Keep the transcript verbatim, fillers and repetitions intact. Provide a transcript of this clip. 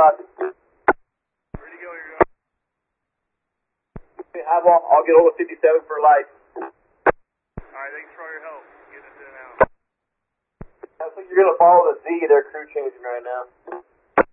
Roger. Where'd you go? You're going? I'll, I'll get hold of fifty-seven for light. Alright, thanks for all your help. Getting us in and out. I think you're going to follow the Z. They're crew changing right now.